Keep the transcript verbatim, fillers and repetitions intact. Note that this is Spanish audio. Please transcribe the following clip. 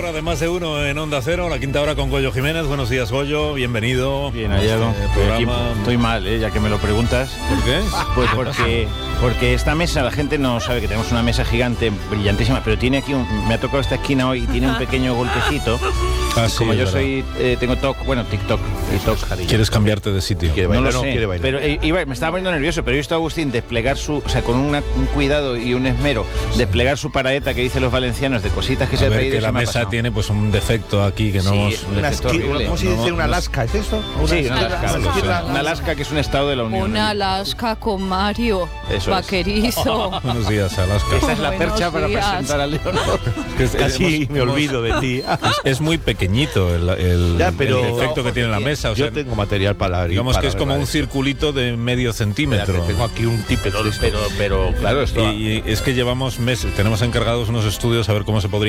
hora de Más de Uno en Onda Cero, la quinta hora con Goyo Jiménez. Buenos días, Goyo, bienvenido. Bien hallado. Este programa... Estoy mal, ¿eh? Ya que me lo preguntas. ¿Por qué? Pues porque, porque esta mesa, la gente no sabe que tenemos una mesa gigante, brillantísima, pero tiene aquí, un, me ha tocado esta esquina hoy y tiene un pequeño golpecito. Ah, sí, como yo verdad. soy, eh, tengo TOC, bueno, TikTok, TikTok. ¿Quieres cambiarte de sitio? ¿Quiere No bailar? lo No, sé, quiere bailar. pero eh, iba, me estaba poniendo nervioso, pero he visto a Agustín desplegar su, o sea, con una, un cuidado y un esmero, desplegar su paraeta que dicen los valencianos de cositas que A se ha ver, traído. que y la se me ha mesa pasado. tiene pues un defecto aquí que no Sí, hemos... un Una defecto esqui- horrible. ¿Cómo se No, dice? no, ¿Una no. Alaska? ¿Es eso? Una Sí, una esquirla- Alaska, una lo sé. esquirla- Una Alaska que es un estado de la Unión. Una Alaska con Mario, Eso vaquerizo. Buenos días, Alaska. Esta es la Buenos percha para días. presentar al Leonor. Que es- Casi hemos- me hemos- olvido de ti. Es muy pequeñito el, el, Ya, pero- el defecto que tiene la mesa. O sea, Yo tengo material para... digamos para que es como un arreglar circulito de medio esto. centímetro. Tengo aquí un tipe. Pero, pero, pero, claro, esto... Y, y es que llevamos meses, tenemos encargados unos estudios a ver cómo se podría